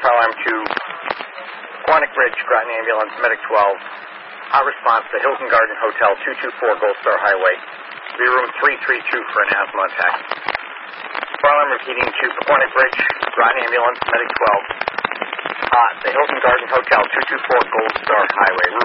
fire alarm to Quantic Ridge, Groton Ambulance, Medic 12. Hot response to Hilton Garden Hotel, 224 Gold Star Highway. Be room 332 for an asthma attack. Fire alarm repeating to Quantic Ridge, Groton Ambulance, Medic 12. The Hilton Garden Hotel, 224 Gold Star Highway.